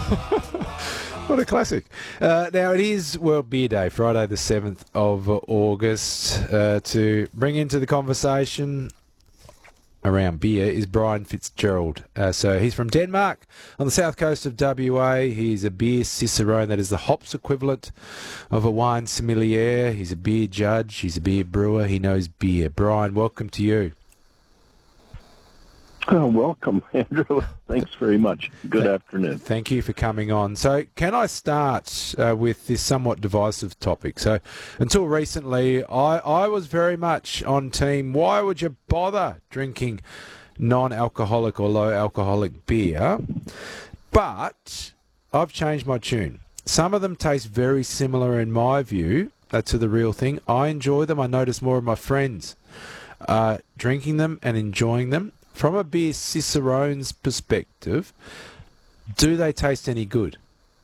What a classic. Now, it is World Beer Day, Friday the 7th of August. To bring into the conversation around beer is Brian Fitzgerald. So he's from Denmark on the south coast of WA. He's a beer cicerone, that is the hops equivalent of a wine sommelier. He's a beer judge. He's a beer brewer. He knows beer. Brian, welcome to you. Oh, welcome, Andrew. Thanks very much. Good afternoon. Thank you for coming on. So can I start with this somewhat divisive topic? So until recently, I was very much on team, why would you bother drinking non-alcoholic or low-alcoholic beer? But I've changed my tune. Some of them taste very similar in my view to the real thing. I enjoy them. I notice more of my friends drinking them and enjoying them. From a beer cicerone's perspective, do they taste any good?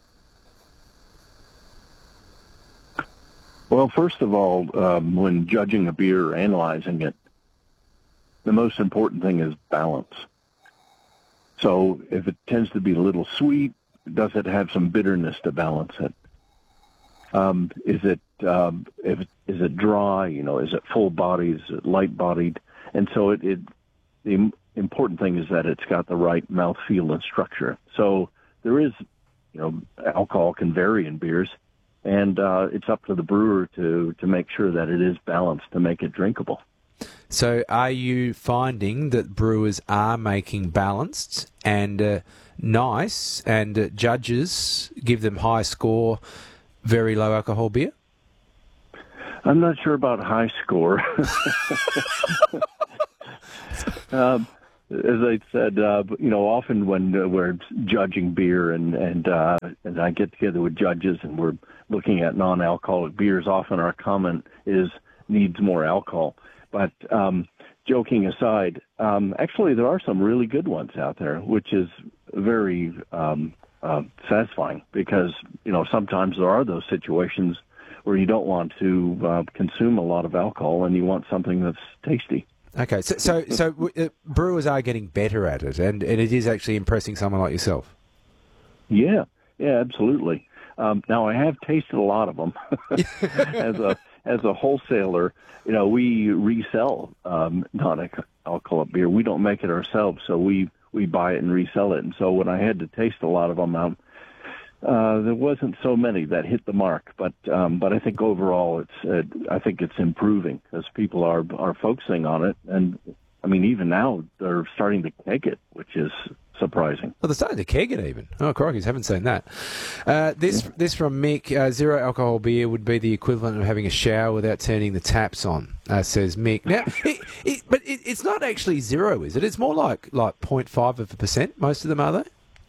Well, first of all, when judging a beer or analyzing it, the most important thing is balance. So if it tends to be a little sweet, does it have some bitterness to balance it? Is it dry? Is it full bodied? Is it light bodied? And so the important thing is that it's got the right mouthfeel and structure. So there is, alcohol can vary in beers, and it's up to the brewer to make sure that it is balanced to make it drinkable. So are you finding that brewers are making balanced and nice, and judges give them high score, very low alcohol beer? I'm not sure about high score. As I said, often when we're judging beer and I get together with judges and we're looking at non-alcoholic beers, often our comment is needs more alcohol. But joking aside, actually there are some really good ones out there, which is very satisfying because, sometimes there are those situations where you don't want to consume a lot of alcohol and you want something that's tasty. Okay, so brewers are getting better at it, and it is actually impressing someone like yourself. Yeah, absolutely. Now I have tasted a lot of them. as a wholesaler, we resell non-alcoholic beer. We don't make it ourselves, so we buy it and resell it. And so when I had to taste a lot of them, there wasn't so many that hit the mark, but I think overall it's improving because people are focusing on it, and I mean even now they're starting to keg it, which is surprising. Well, they're starting to keg it even. Oh, crikey, haven't seen that. This from Mick: zero alcohol beer would be the equivalent of having a shower without turning the taps on, says Mick. Now, but it's not actually zero, is it? It's more like 0.5%. Most of them, are they?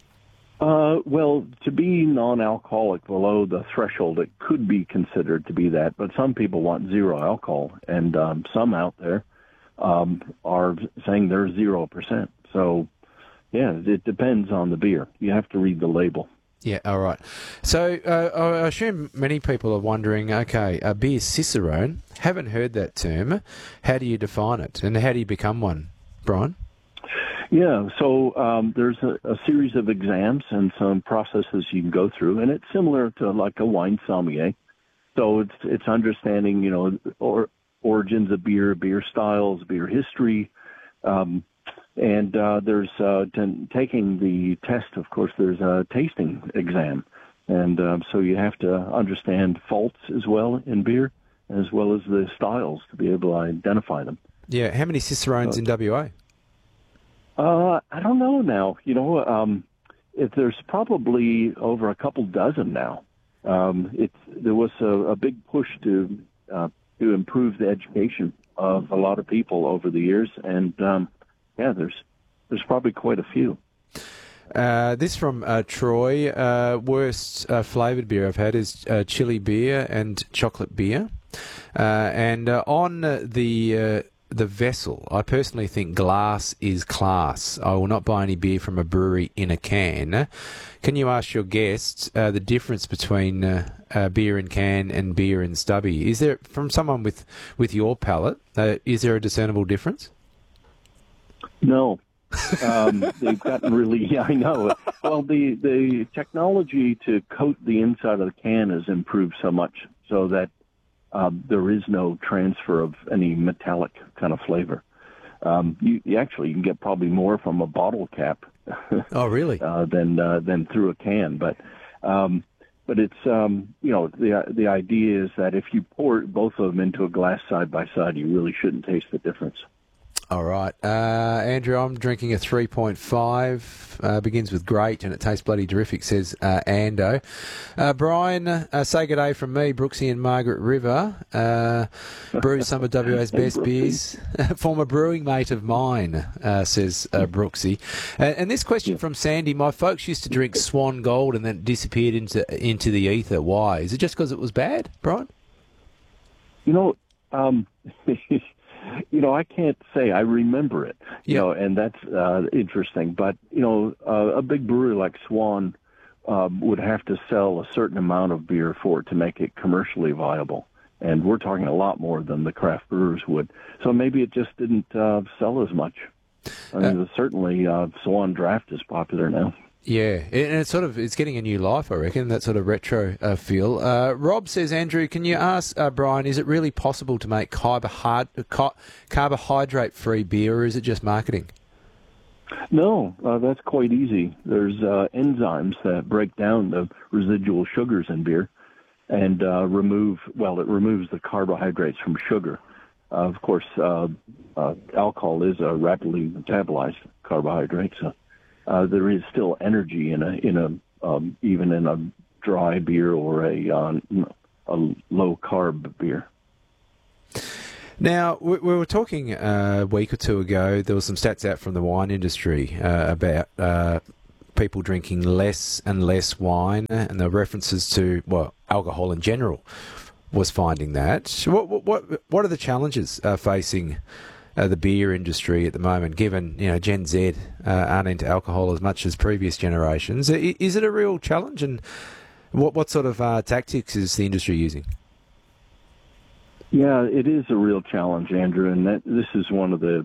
Well, to be non-alcoholic below the threshold, it could be considered to be that, but some people want zero alcohol, and some out there are saying they're 0%. So, yeah, it depends on the beer. You have to read the label. Yeah, all right. So I assume many people are wondering, okay, a beer cicerone, haven't heard that term. How do you define it, and how do you become one, Brian? Yeah, so there's a series of exams and some processes you can go through, and it's similar to like a wine sommelier. So it's understanding, origins of beer styles, beer history, and there's taking the test. Of course, there's a tasting exam, and so you have to understand faults as well in beer, as well as the styles to be able to identify them. Yeah, how many cicerones in WA? I don't know now. If there's probably over a couple dozen now. There was a big push to improve the education of a lot of people over the years, and there's probably quite a few. This from Troy: worst flavoured beer I've had is chili beer and chocolate beer, and on the vessel, I personally think glass is class. I will not buy any beer from a brewery in a can. Can you ask your guests the difference between beer in can and beer in stubby? Is there, from someone with your palate, is there a discernible difference? No, They've gotten really, yeah, I know. Well, the technology to coat the inside of the can has improved so much so that there is no transfer of any metallic kind of flavor. You actually you can get probably more from a bottle cap. Oh, really? Than through a can, but it's the idea is that if you pour both of them into a glass side by side, you really shouldn't taste the difference. All right. Andrew, I'm drinking a 3.5. Begins with great, and it tastes bloody terrific, says Ando. Brian, say good day from me, Brooksy and Margaret River. Brews some of WA's best beers. Former brewing mate of mine, says Brooksy. And this question from Sandy, my folks used to drink Swan Gold and then it disappeared into the ether. Why? Is it just because it was bad, Brian? I can't say. I remember it, and that's interesting. But, a big brewery like Swan would have to sell a certain amount of beer for it to make it commercially viable. And we're talking a lot more than the craft brewers would. So maybe it just didn't sell as much. I mean, certainly Swan Draft is popular now. Yeah, and it's getting a new life, I reckon, that sort of retro feel. Rob says, Andrew, can you ask Brian, is it really possible to make carbohydrate-free beer, or is it just marketing? No, that's quite easy. There's enzymes that break down the residual sugars in beer and it removes the carbohydrates from sugar. Of course, alcohol is a rapidly metabolized carbohydrate, so there is still energy even in a dry beer or a low carb beer. Now, we were talking a week or two ago, there was some stats out from the wine industry about people drinking less and less wine, and the references to, alcohol in general was finding that. What are the challenges facing the beer industry at the moment, given Gen Z aren't into alcohol as much as previous generations? Is it a real challenge, and what sort of tactics is the industry using? Yeah, it is a real challenge, Andrew, and this is one of the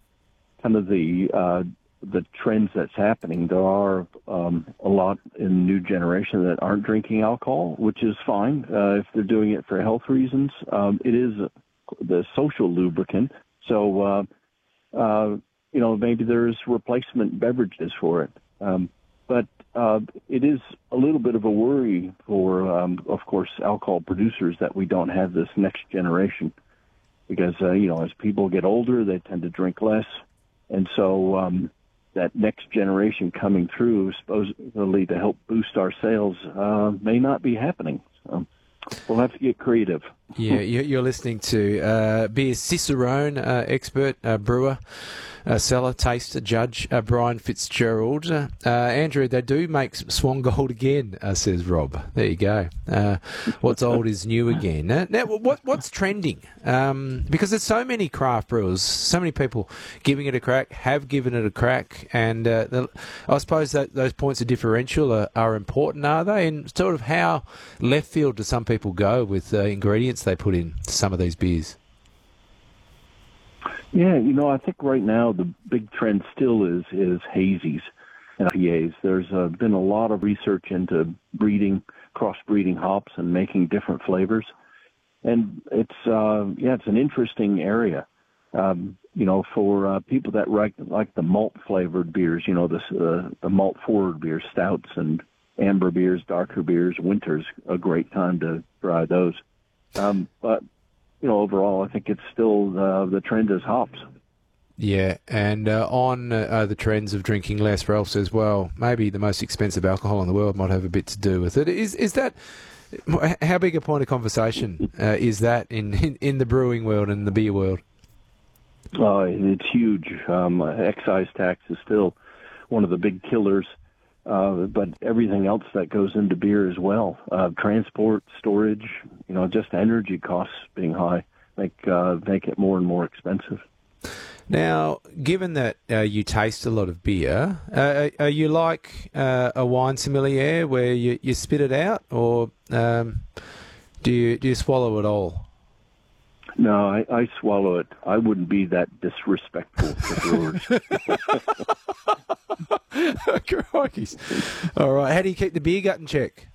the trends that's happening. There are a lot in the new generation that aren't drinking alcohol, which is fine if they're doing it for health reasons. It is the social lubricant. So, maybe there's replacement beverages for it. But it is a little bit of a worry for, of course, alcohol producers that we don't have this next generation. Because, as people get older, they tend to drink less. And so that next generation coming through, supposedly to help boost our sales, may not be happening. So we'll have to get creative. Yeah, you're listening to Beer Cicerone expert, brewer, seller, taster, judge, Brian Fitzgerald. Andrew, they do make Swan Gold again, says Rob. There you go. What's old is new again. Now, what's trending? Because there's so many craft brewers, so many people giving it a crack, have given it a crack, and I suppose that those points of differential are important, are they? And sort of how left field do some people go with ingredients they put in some of these beers? Yeah, I think right now the big trend still is hazies and IPAs. There's been a lot of research into crossbreeding hops and making different flavors. And it's an interesting area. For people that like the malt-flavored beers, the malt-forward beers, stouts and amber beers, darker beers, winter's a great time to try those. But overall, I think it's still the trend is hops. Yeah, and on the trends of drinking less, Ralph says, well, maybe the most expensive alcohol in the world might have a bit to do with it. Is that, how big a point of conversation is that in the brewing world and the beer world? It's huge. Excise tax is still one of the big killers, but everything else that goes into beer as well. Transport, storage, just energy costs being high make it more and more expensive. Now, given that you taste a lot of beer, are you like a wine sommelier where you spit it out, or do you swallow it all? No, I swallow it. I wouldn't be that disrespectful to brewers. Crikey. All right. How do you keep the beer gut in check?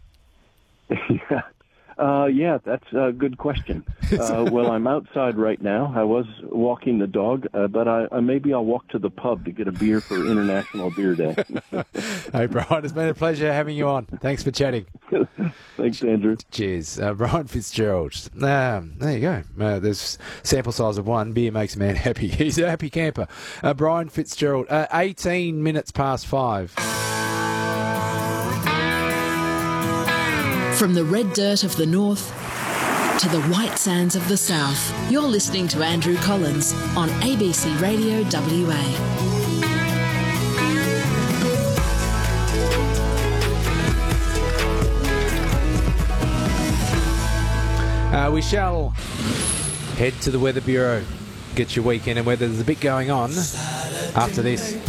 Yeah, that's a good question. Well, I'm outside right now. I was walking the dog, but maybe I'll walk to the pub to get a beer for International Beer Day. Hey, Brian, it's been a pleasure having you on. Thanks for chatting. Thanks, Andrew. Cheers. Brian Fitzgerald. There you go. There's sample size of one. Beer makes a man happy. He's a happy camper. Brian Fitzgerald, 18 minutes past 5. From the red dirt of the north to the white sands of the south, you're listening to Andrew Collins on ABC Radio WA. We shall head to the Weather Bureau, get your weekend and weather. There's a bit going on after this.